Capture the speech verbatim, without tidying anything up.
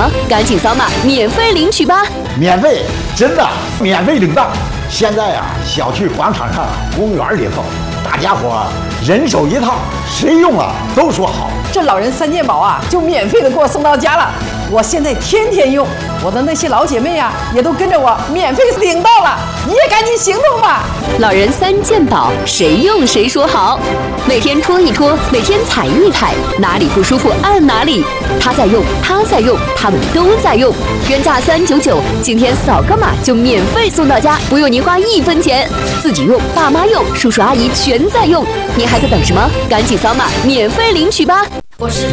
么？赶紧扫码免费领取吧！ 免费，真的免费领到！现在啊，小区广场上、公园里头，大家伙人手一套，谁用了都说好。 这老人三件宝啊，就免费的给我送到家了。我现在天天用，我的那些老姐妹啊，也都跟着我免费领到了。你也赶紧行动吧！ 老人三件宝，谁用谁说好。每天拖一拖，每天踩一踩，哪里不舒服按哪里。他在用，他在用，他们都在用。原价三九九，今天扫个码就免费送到家，不用您花一分钱。自己用，爸妈用，叔叔阿姨全在用。您还在等什么？赶紧扫码免费领取吧！ 我是